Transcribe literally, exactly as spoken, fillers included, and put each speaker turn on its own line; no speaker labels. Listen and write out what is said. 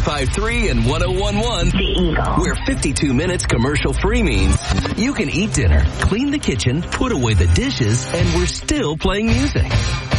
five three and one oh one one.
The Eagle.
Where fifty-two minutes commercial-free means you can eat dinner, clean the kitchen, put away the dishes, and we're still playing music.